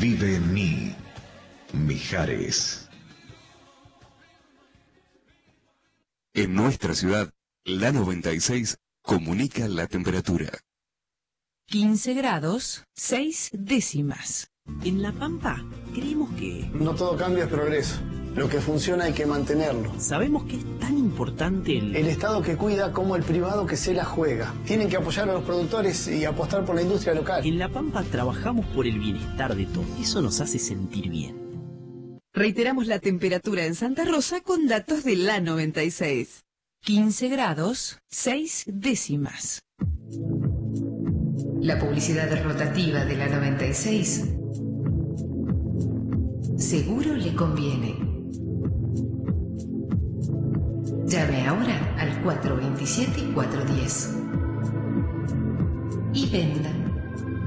vive en mí. Mijares. En nuestra ciudad, la 96 comunica la temperatura. 15 grados, 6 décimas. En La Pampa, creemos que... No todo cambio es progreso. Lo que funciona hay que mantenerlo. Sabemos que es tan importante el Estado que cuida como el privado que se la juega. Tienen que apoyar a los productores y apostar por la industria local. En La Pampa trabajamos por el bienestar de todos. Eso nos hace sentir bien. Reiteramos la temperatura en Santa Rosa con datos de la 96. 15 grados, 6 décimas. La publicidad rotativa de la 96 seguro le conviene. Llame ahora al 427-410 y venda.